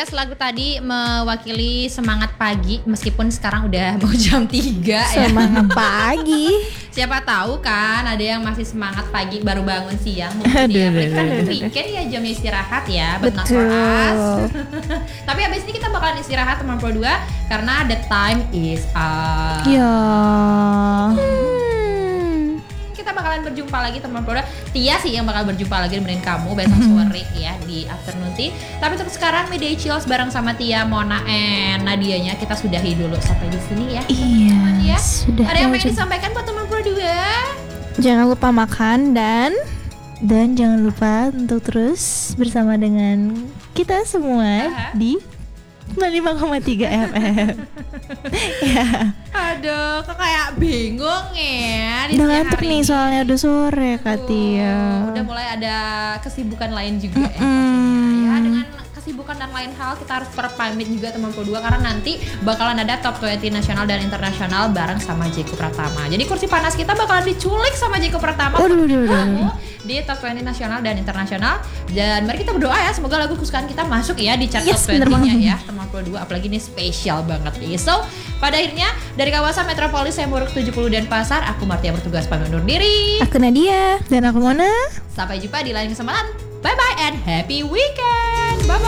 Yes, lagu tadi mewakili semangat pagi meskipun sekarang udah mau jam 3 ya. Semangat pagi. Siapa tahu kan ada yang masih semangat pagi baru bangun siang mungkin ya. Mereka kan weekend ya jamnya istirahat ya, but not for us. Tapi abis ini kita bakalan istirahat teman Pro 2 karena the time is up. Ya. Kita bakalan berjumpa lagi teman Pro 2. Tia sih yang bakal berjumpa lagi nemenin kamu besok sore ya di afternoon tea. Tapi untuk sekarang Midday Chills bareng sama Tia, Mona, and Nadianya kita sudahi dulu sampai di sini ya. Iya. Ya. Sudah. Ada yang pengen disampaikan buat teman Pro 2? Jangan lupa makan dan jangan lupa untuk terus bersama dengan kita semua di 95,3 FM. Ya. Aduh, kok kayak bingung ya di Udah siang ngantuk hari nih ini. soalnya udah sore Katia. Udah mulai ada kesibukan lain juga ya pastinya. Ya dengan kesibukan dan lain hal kita harus pamit juga teman Pro 2 karena nanti bakalan ada Top 20 nasional dan internasional bareng sama Jeko Pratama. Jadi kursi panas kita bakalan diculik sama Jeko Pratama di Top 20 nasional dan internasional. Dan mari kita berdoa ya semoga lagu kesukaan kita masuk ya di chart Top 20-nya ya teman Pro 2, apalagi ini spesial banget nih. So, pada akhirnya dari kawasan Metropolis Semuruk 70 dan Pasar, aku Martia bertugas pamit undur diri. Aku Nadia dan aku Mona. Sampai jumpa di lain kesempatan. Bye bye and happy weekend. Bye bye.